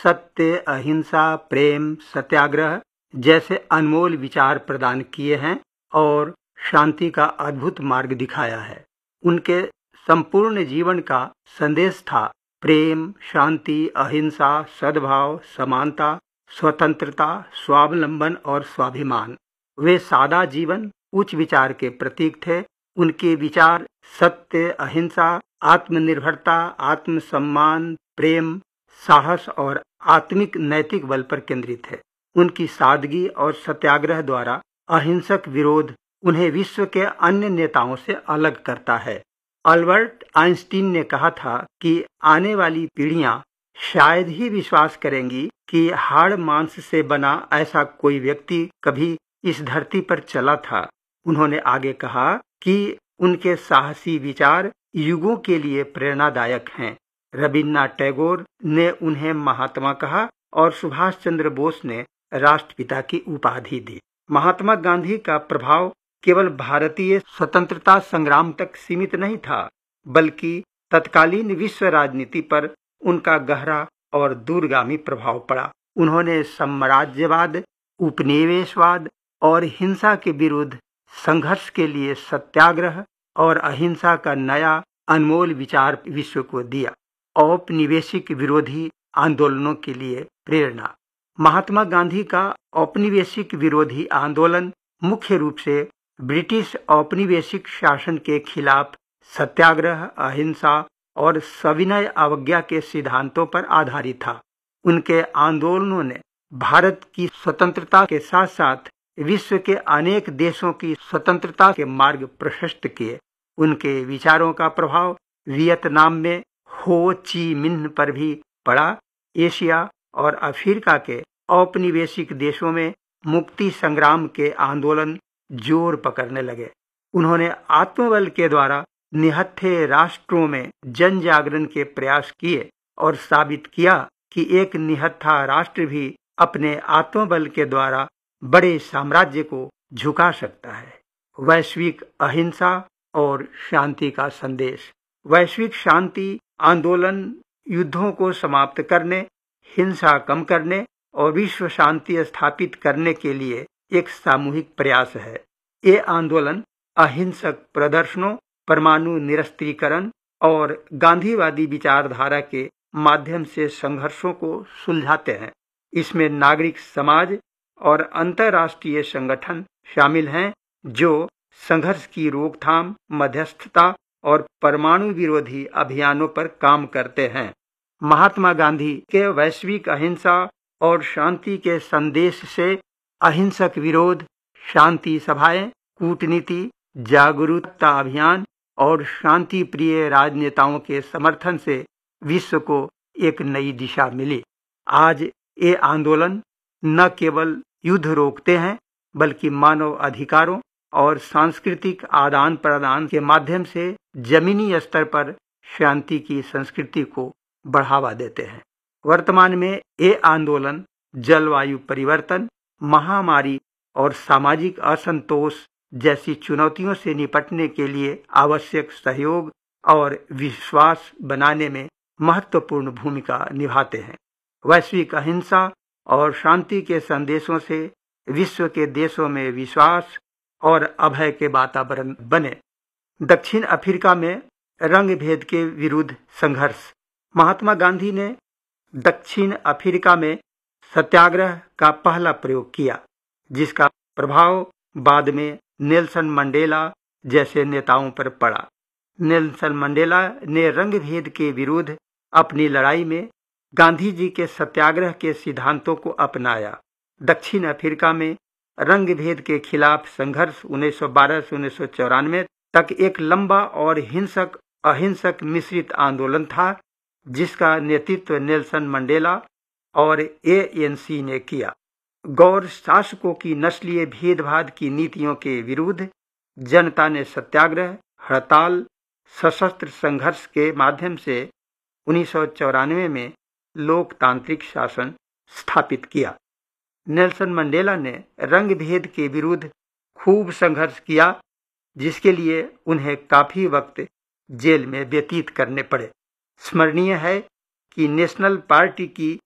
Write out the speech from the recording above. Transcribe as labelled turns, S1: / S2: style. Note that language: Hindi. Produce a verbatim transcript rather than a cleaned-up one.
S1: सत्य, अहिंसा, प्रेम, सत्याग्रह जैसे अनमोल विचार प्रदान किए हैं और शांति का अद्भुत मार्ग दिखाया है। उनके संपूर्ण जीवन का संदेश था प्रेम, शांति, अहिंसा, सद्भाव, समानता, स्वतंत्रता, स्वावलंबन और स्वाभिमान। वे सादा जीवन, उच्च विचार के प्रतीक थे। उनके विचार सत्य, अहिंसा, आत्मनिर्भरता, आत्मसम्मान, प्रेम, साहस और आत्मिक नैतिक बल पर केंद्रित है। उनकी सादगी और सत्याग्रह द्वारा अहिंसक विरोध उन्हें विश्व के अन्य नेताओं से अलग करता है। अल्बर्ट आइंस्टीन ने कहा था कि आने वाली पीढ़ियां शायद ही विश्वास करेंगी कि हाड़ मांस से बना ऐसा कोई व्यक्ति कभी इस धरती पर चला था। उन्होंने आगे कहा कि उनके साहसी विचार युगों के लिए प्रेरणादायक हैं। रविन्द्रनाथ टैगोर ने उन्हें महात्मा कहा और सुभाष चंद्र बोस ने राष्ट्रपिता की उपाधि दी। महात्मा गांधी का प्रभाव केवल भारतीय स्वतंत्रता संग्राम तक सीमित नहीं था, बल्कि तत्कालीन विश्व राजनीति पर उनका गहरा और दूरगामी प्रभाव पड़ा। उन्होंने साम्राज्यवाद, उपनिवेशवाद और हिंसा के विरुद्ध संघर्ष के लिए सत्याग्रह और अहिंसा का नया अनमोल विचार विश्व को दिया। औपनिवेशिक विरोधी आंदोलनों के लिए प्रेरणा। महात्मा गांधी का औपनिवेशिक विरोधी आंदोलन मुख्य रूप से ब्रिटिश औपनिवेशिक शासन के खिलाफ सत्याग्रह, अहिंसा और सविनय अवज्ञा के सिद्धांतों पर आधारित था। उनके आंदोलनों ने भारत की स्वतंत्रता के साथ साथ विश्व के अनेक देशों की स्वतंत्रता के मार्ग प्रशस्त किए। उनके विचारों का प्रभाव वियतनाम में हो ची मिन्ह पर भी पड़ा। एशिया और अफ्रीका के औपनिवेशिक देशों में मुक्ति संग्राम के आंदोलन जोर पकड़ने लगे। उन्होंने आत्मबल के द्वारा निहत्थे राष्ट्रों में जन जागरण के प्रयास किए और साबित किया कि एक निहत्था राष्ट्र भी अपने आत्मबल के द्वारा बड़े साम्राज्य को झुका सकता है। वैश्विक अहिंसा और शांति का संदेश। वैश्विक शांति आंदोलन युद्धों को समाप्त करने, हिंसा कम करने और विश्व शांति स्थापित करने के लिए एक सामूहिक प्रयास है। ये आंदोलन अहिंसक प्रदर्शनों, परमाणु निरस्त्रीकरण और गांधीवादी विचारधारा के माध्यम से संघर्षों को सुलझाते हैं। इसमें नागरिक समाज और अंतर्राष्ट्रीय संगठन शामिल हैं जो संघर्ष की रोकथाम, मध्यस्थता और परमाणु विरोधी अभियानों पर काम करते हैं। महात्मा गांधी के वैश्विक अहिंसा और शांति के संदेश से अहिंसक विरोध, शांति सभाएं, कूटनीति, जागरूकता अभियान और शांति प्रिय राजनेताओं के समर्थन से विश्व को एक नई दिशा मिली। आज ये आंदोलन न केवल युद्ध रोकते हैं, बल्कि मानव अधिकारों और सांस्कृतिक आदान प्रदान के माध्यम से जमीनी स्तर पर शांति की संस्कृति को बढ़ावा देते हैं। वर्तमान में ये आंदोलन जलवायु परिवर्तन, महामारी और सामाजिक असंतोष जैसी चुनौतियों से निपटने के लिए आवश्यक सहयोग और विश्वास बनाने में महत्वपूर्ण भूमिका निभाते हैं। वैश्विक अहिंसा और शांति के संदेशों से विश्व के देशों में विश्वास और अभय के वातावरण बने। दक्षिण अफ्रीका में रंग भेद के विरुद्ध संघर्ष। महात्मा गांधी ने दक्षिण अफ्रीका में सत्याग्रह का पहला प्रयोग किया, जिसका प्रभाव बाद में नेल्सन मंडेला जैसे नेताओं पर पड़ा। नेल्सन मंडेला ने रंग भेद के विरुद्ध अपनी लड़ाई में गांधी जी के सत्याग्रह के सिद्धांतों को अपनाया। दक्षिण अफ्रीका में रंग भेद के खिलाफ संघर्ष उन्नीस सौ बारह से उन्नीस सौ चौरानवे तक एक लंबा और हिंसक अहिंसक मिश्रित आंदोलन था, जिसका नेतृत्व नेल्सन मंडेला और ए एन सी ने किया। गौर शासकों की नस्लीय भेदभाव की नीतियों के विरुद्ध जनता ने सत्याग्रह, हड़ताल, सशस्त्र संघर्ष के माध्यम से उन्नीस सौ चौरानवे में लोकतांत्रिक शासन स्थापित किया। नेल्सन मंडेला ने रंग भेद के विरुद्ध खूब संघर्ष किया, जिसके लिए उन्हें काफी वक्त जेल में व्यतीत करने पड़े। स्मरणीय है कि नेशनल पार्टी की